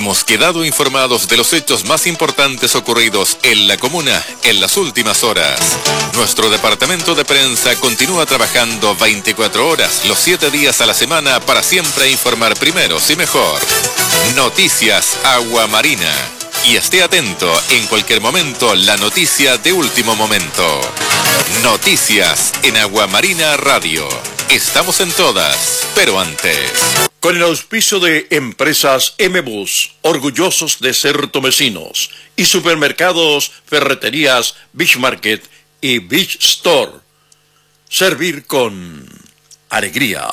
Hemos quedado informados de los hechos más importantes ocurridos en la comuna en las últimas horas. Nuestro departamento de prensa continúa trabajando 24 horas, los 7 días a la semana para siempre informar primero y mejor. Noticias Agua Marina. Y esté atento, en cualquier momento, la noticia de último momento. Noticias en Agua Marina Radio. Estamos en todas, pero antes. Con el auspicio de Empresas M-Bus, orgullosos de ser tomecinos, y supermercados, ferreterías, Beach Market y Beach Store. Servir con alegría.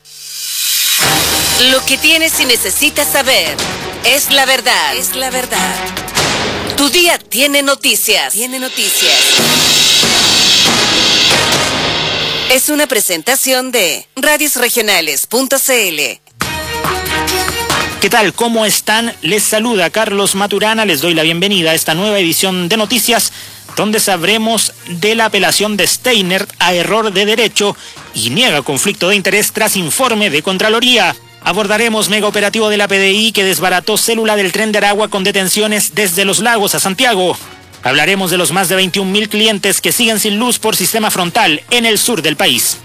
Lo que tienes y necesitas saber es la verdad. Es la verdad. Tu día tiene noticias. Tiene noticias. Es una presentación de radiosregionales.cl. ¿Qué tal? ¿Cómo están? Les saluda Carlos Maturana. Les doy la bienvenida a esta nueva edición de Noticias, donde sabremos de la apelación de Steinert a error de derecho y niega conflicto de interés tras informe de Contraloría. Abordaremos mega operativo de la PDI que desbarató célula del Tren de Aragua con detenciones desde Los Lagos a Santiago. Hablaremos de los más de 21.000 clientes que siguen sin luz por sistema frontal en el sur del país.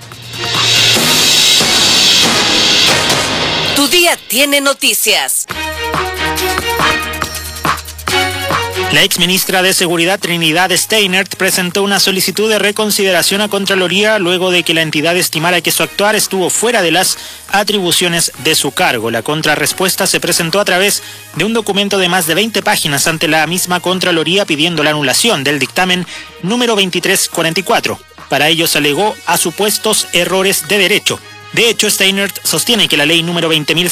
Tu día tiene noticias. La exministra de Seguridad Trinidad Steinert presentó una solicitud de reconsideración a Contraloría luego de que la entidad estimara que su actuar estuvo fuera de las atribuciones de su cargo. La contrarrespuesta se presentó a través de un documento de más de 20 páginas ante la misma Contraloría pidiendo la anulación del dictamen número 2344. Para ello se alegó a supuestos errores de derecho. De hecho, Steinert sostiene que la ley número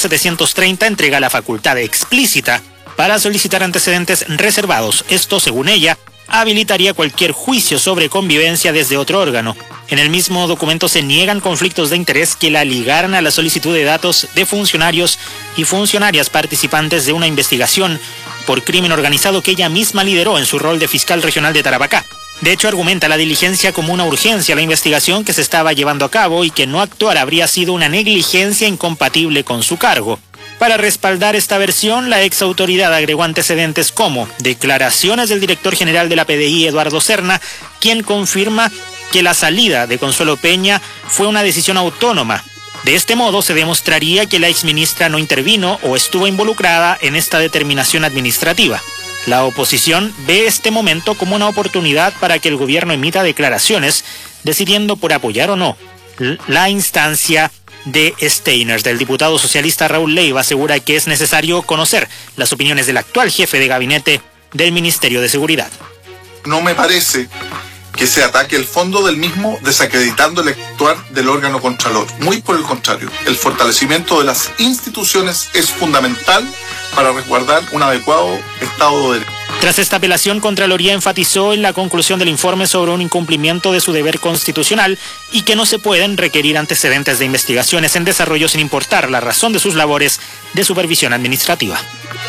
20.730 entrega la facultad explícita para solicitar antecedentes reservados. Esto, según ella, habilitaría cualquier juicio sobre convivencia desde otro órgano. En el mismo documento se niegan conflictos de interés que la ligaran a la solicitud de datos de funcionarios y funcionarias participantes de una investigación por crimen organizado que ella misma lideró en su rol de fiscal regional de Tarapacá. De hecho, argumenta la diligencia como una urgencia a la investigación que se estaba llevando a cabo y que no actuar habría sido una negligencia incompatible con su cargo. Para respaldar esta versión, la ex autoridad agregó antecedentes como declaraciones del director general de la PDI, Eduardo Serna, quien confirma que la salida de Consuelo Peña fue una decisión autónoma. De este modo se demostraría que la exministra no intervino o estuvo involucrada en esta determinación administrativa. La oposición ve este momento como una oportunidad para que el gobierno emita declaraciones, decidiendo por apoyar o no la instancia de Steinert. El diputado socialista Raúl Leiva asegura que es necesario conocer las opiniones del actual jefe de gabinete del Ministerio de Seguridad. No me parece que se ataque el fondo del mismo desacreditando el actuar del órgano contralor. Muy por el contrario, el fortalecimiento de las instituciones es fundamental para resguardar un adecuado Estado de Derecho. Tras esta apelación, Contraloría enfatizó en la conclusión del informe sobre un incumplimiento de su deber constitucional y que no se pueden requerir antecedentes de investigaciones en desarrollo sin importar la razón de sus labores de supervisión administrativa.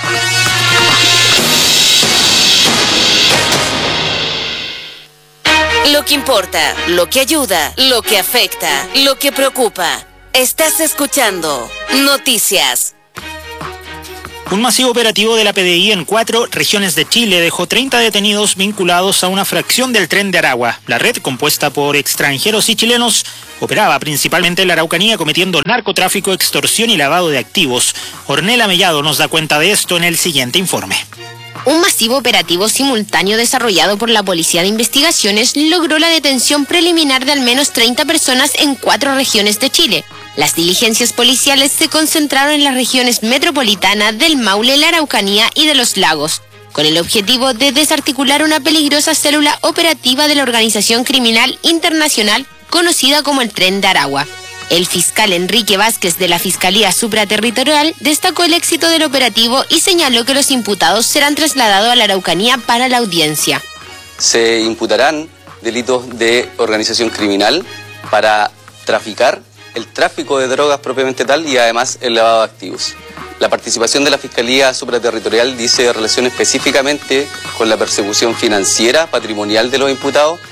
Lo que importa, lo que ayuda, lo que afecta, lo que preocupa. Estás escuchando Noticias. Un masivo operativo de la PDI en 4 regiones de Chile dejó 30 detenidos vinculados a una fracción del Tren de Aragua. La red, compuesta por extranjeros y chilenos, operaba principalmente en la Araucanía cometiendo narcotráfico, extorsión y lavado de activos. Ornella Mellado nos da cuenta de esto en el siguiente informe. Un masivo operativo simultáneo desarrollado por la Policía de Investigaciones logró la detención preliminar de al menos 30 personas en 4 regiones de Chile. Las diligencias policiales se concentraron en las regiones metropolitana, del Maule, la Araucanía y de Los Lagos, con el objetivo de desarticular una peligrosa célula operativa de la organización criminal internacional conocida como el Tren de Aragua. El fiscal Enrique Vázquez de la Fiscalía Supraterritorial destacó el éxito del operativo y señaló que los imputados serán trasladados a la Araucanía para la audiencia. Se imputarán delitos de organización criminal para traficar, el tráfico de drogas propiamente tal y además el lavado de activos. La participación de la Fiscalía Supraterritorial dice relación específicamente con la persecución financiera, patrimonial de los imputados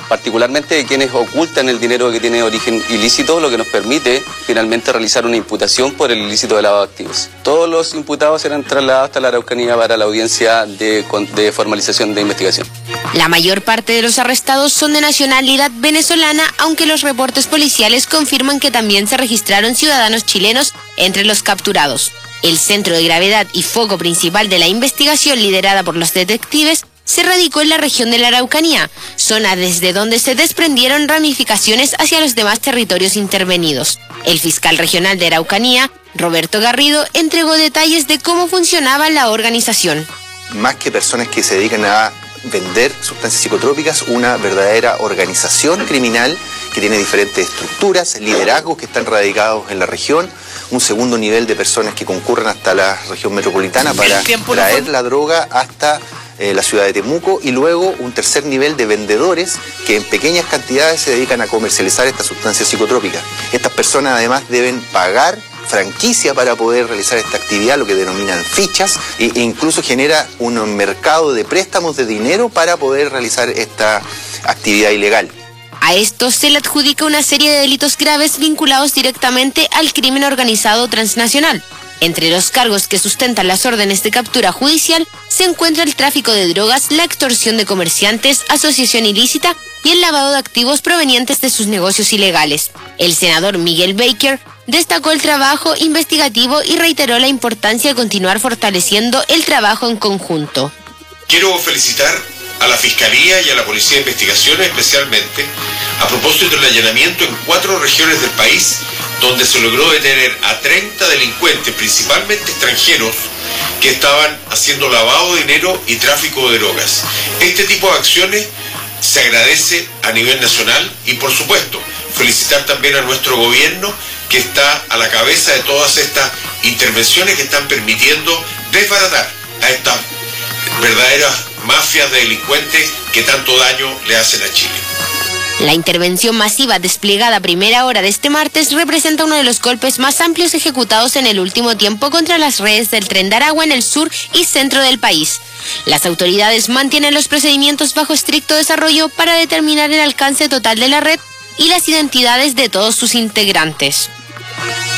particularmente de quienes ocultan el dinero que tiene origen ilícito, lo que nos permite finalmente realizar una imputación por el ilícito de lavado de activos. Todos los imputados serán trasladados hasta la Araucanía para la audiencia de formalización de investigación. La mayor parte de los arrestados son de nacionalidad venezolana, aunque los reportes policiales confirman que también se registraron ciudadanos chilenos entre los capturados. El centro de gravedad y foco principal de la investigación, liderada por los detectives, se radicó en la región de la Araucanía, zona desde donde se desprendieron ramificaciones hacia los demás territorios intervenidos. El fiscal regional de Araucanía, Roberto Garrido, entregó detalles de cómo funcionaba la organización. Más que personas que se dedican a vender sustancias psicotrópicas, una verdadera organización criminal que tiene diferentes estructuras, liderazgos que están radicados en la región, un segundo nivel de personas que concurren hasta la región metropolitana para traer la droga hasta la ciudad de Temuco, y luego un tercer nivel de vendedores que en pequeñas cantidades se dedican a comercializar estas sustancias psicotrópicas. Estas personas además deben pagar franquicia para poder realizar esta actividad, lo que denominan fichas, e incluso genera un mercado de préstamos de dinero para poder realizar esta actividad ilegal. A esto se le adjudica una serie de delitos graves vinculados directamente al crimen organizado transnacional. Entre los cargos que sustentan las órdenes de captura judicial se encuentra el tráfico de drogas, la extorsión de comerciantes, asociación ilícita y el lavado de activos provenientes de sus negocios ilegales. El senador Miguel Baker destacó el trabajo investigativo y reiteró la importancia de continuar fortaleciendo el trabajo en conjunto. Quiero felicitar a la Fiscalía y a la Policía de Investigaciones especialmente a propósito del allanamiento en 4 regiones del país, donde se logró detener a 30 delincuentes, principalmente extranjeros, que estaban haciendo lavado de dinero y tráfico de drogas. Este tipo de acciones se agradece a nivel nacional y, por supuesto, felicitar también a nuestro gobierno, que está a la cabeza de todas estas intervenciones que están permitiendo desbaratar a estas verdaderas mafias de delincuentes que tanto daño le hacen a Chile. La intervención masiva desplegada a primera hora de este martes representa uno de los golpes más amplios ejecutados en el último tiempo contra las redes del Tren de Aragua en el sur y centro del país. Las autoridades mantienen los procedimientos bajo estricto desarrollo para determinar el alcance total de la red y las identidades de todos sus integrantes.